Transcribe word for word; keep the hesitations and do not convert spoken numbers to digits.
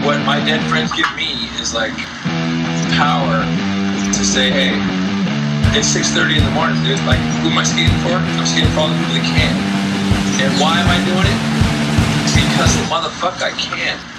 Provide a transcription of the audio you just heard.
what my dead friends give me is like power to say, hey, it's six thirty in the morning, dude. Like, who am I skating for? I'm skating for all the people that can. And why am I doing it? It's because the motherfucker I can.